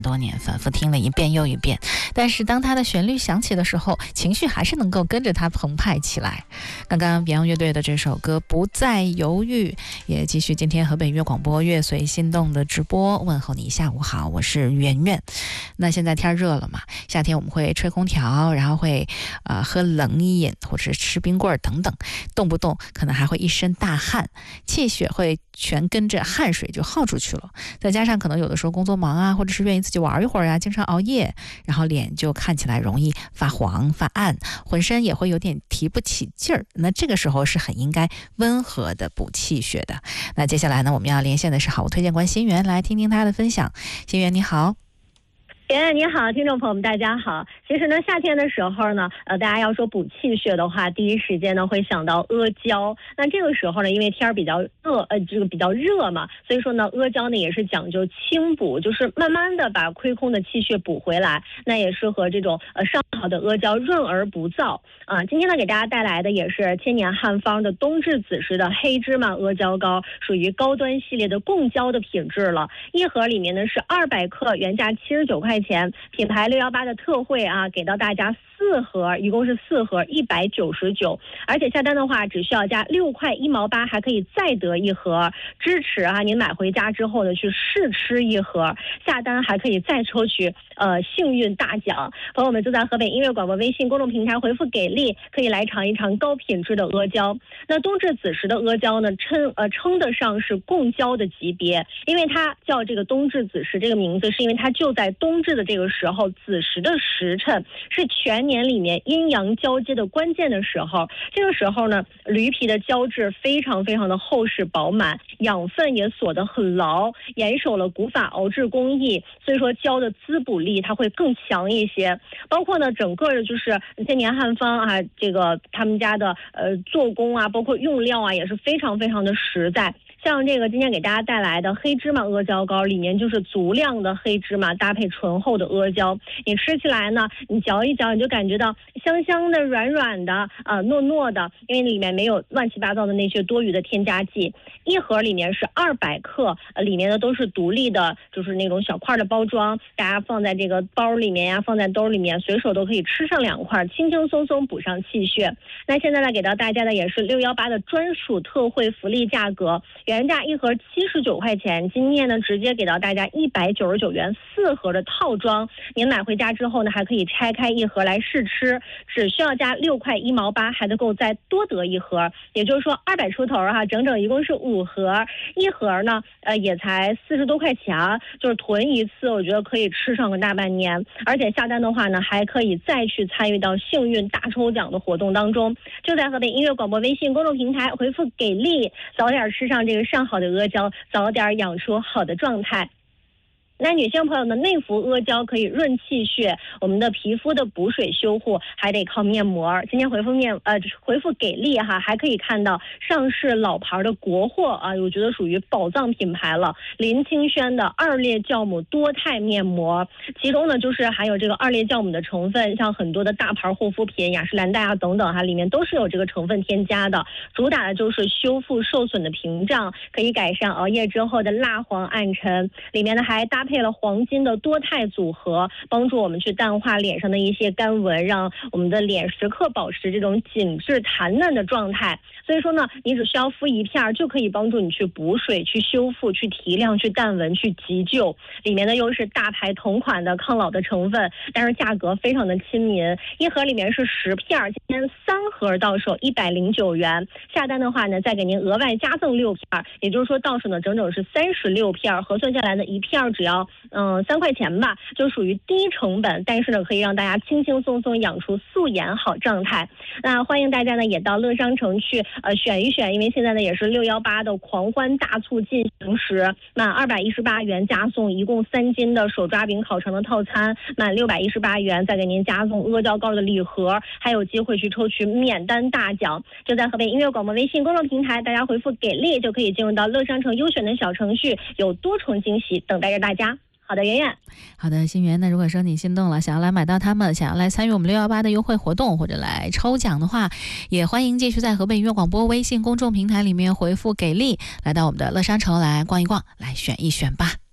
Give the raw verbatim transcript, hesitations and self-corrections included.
多年，反复听了一遍又一遍，但是当它的旋律响起的时候，情绪还是能够跟着它澎湃起来。刚刚 Beyond 乐队的这首歌不再犹豫，也继续今天河北音乐广播乐随心动的直播，问候你下午好，我是圆圆。那现在天热了嘛，夏天我们会吹空调，然后会呃喝冷饮或者是吃冰棍等等，动不动可能还会一身大汗，气血会全跟着汗水就耗出去了。再加上可能有的时候工作忙啊，或者是愿意自己玩一会儿啊，经常熬夜，然后脸就看起来容易发黄发暗，浑身也会有点提不起劲儿。那这个时候是很应该温和的补气血的。那接下来呢，我们要连线的是好物推荐官新源，来听听他的分享。新源你好。 圆圆你好，听众朋友们大家好。其实呢，夏天的时候呢，呃，大家要说补气血的话，第一时间呢会想到阿胶。那这个时候呢，因为天儿比较热，呃，这个比较热嘛，所以说呢，阿胶呢也是讲究清补，就是慢慢的把亏空的气血补回来。那也适合这种呃上好的阿胶，润而不燥啊。今天呢，给大家带来的也是千年汉方的冬至子时的黑芝麻阿胶膏，属于高端系列的贡胶的品质了。一盒里面呢是二百克，原价七十九块钱，品牌六一八的特惠啊，给到大家四盒，一共是四盒，一百九十九。而且下单的话，只需要加六块一毛八，还可以再得一盒，支持啊，您买回家之后呢，去试吃一盒，下单还可以再抽取呃幸运大奖。朋友们就在河北音乐广播微信公众平台回复给力，可以来尝一尝高品质的阿胶。那冬至子时的阿胶呢，称呃称得上是贡胶的级别，因为它叫这个冬至子时这个名字，是因为它就在冬至的这个时候，子时的时辰是全年里面阴阳交接的关键的时候。这个时候呢，驴皮的胶质非常非常的厚实饱满，养分也锁得很牢，严守了古法熬制工艺，所以说胶的滋补力它会更强一些。包括呢，整个的就是千年汉方啊，这个他们家的呃做工啊，包括用料啊，也是非常非常的实在。像这个今天给大家带来的黑芝麻阿胶膏，里面就是足量的黑芝麻搭配醇厚的阿胶，你吃起来呢，你嚼一嚼你就感觉到香香的、软软的、呃糯糯的，因为里面没有乱七八糟的那些多余的添加剂。一盒里面是二百克，呃，里面的都是独立的，就是那种小块的包装，大家放在这个包里面呀，放在兜里面，随手都可以吃上两块，轻轻松松补上气血。那现在呢，给到大家的也是六一八的专属特惠福利价格。原价一盒七十九块钱，今天呢直接给到大家一百九十九元四盒的套装，您买回家之后呢，还可以拆开一盒来试吃，只需要加六块一毛八，还能够再多得一盒，也就是说二百出头哈，整整一共是五盒，一盒呢呃也才四十多块钱，就是囤一次，我觉得可以吃上个大半年。而且下单的话呢，还可以再去参与到幸运大抽奖的活动当中，就在河北音乐广播微信公众平台回复给力，早点吃上这个上好的阿胶，早点养出好的状态。那女性朋友呢，内服阿胶可以润气血，我们的皮肤的补水修护还得靠面膜。今天回复面呃回复给力哈，还可以看到上市老牌的国货啊，我觉得属于宝藏品牌了。林清轩的二裂酵母多肽面膜，其中呢就是含有这个二裂酵母的成分，像很多的大牌护肤品雅诗兰黛啊等等哈，里面都是有这个成分添加的。主打的就是修复受损的屏障，可以改善熬夜之后的蜡黄暗沉。里面呢还搭配配了黄金的多肽组合，帮助我们去淡化脸上的一些干纹，让我们的脸时刻保持这种紧致弹嫩的状态。所以说呢，你只需要敷一片就可以帮助你去补水、去修复、去提亮、去淡纹、去急救。里面呢又是大牌同款的抗老的成分，但是价格非常的亲民，一盒里面是十片，今天三盒到手一百零九元。下单的话呢，再给您额外加赠六片，也就是说到手呢整整是三十六片，核算下来呢一片只要嗯三块钱吧，就属于低成本，但是呢可以让大家轻轻松松养出素颜好状态。那欢迎大家呢也到乐商城去呃选一选，因为现在呢也是六一八的狂欢大促进行时，满二百一十八元加送一共三斤的手抓饼烤肠的套餐，满六百一十八元再给您加送阿胶膏的礼盒，还有机会去抽取免单大奖。就在河北音乐广播微信公众平台，大家回复给力就可以进入到乐商城优选的小程序，有多重惊喜等待着大家。好的，圆圆。 好的，新源。那如果说你心动了，想要来买到他们，想要来参与我们六一八的优惠活动，或者来抽奖的话，也欢迎继续在河北音乐广播微信公众平台里面回复给力，来到我们的乐商城来逛一逛，来选一选吧。